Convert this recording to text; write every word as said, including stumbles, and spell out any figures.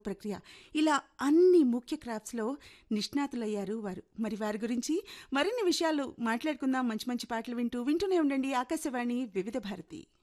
ప్రక్రియ ఇలా అన్ని ముఖ్య క్రాఫ్ట్స్లో నిష్ణాతులయ్యారు వారు. మరి వారి గురించి మరిన్ని విషయాలు మాట్లాడుకుందాం. మంచి మంచి పాటలు వింటూ వింటూనే ఉండండి ఆకాశవాణి వివిధ భారతి.